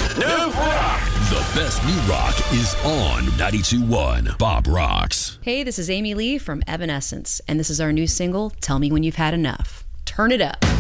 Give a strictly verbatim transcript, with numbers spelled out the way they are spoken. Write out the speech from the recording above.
New Rock. The best new rock is on ninety-two point one Bob Rocks. Hey, this is Amy Lee from Evanescence, and this is our new single, Tell Me When You've Had Enough. Turn it up.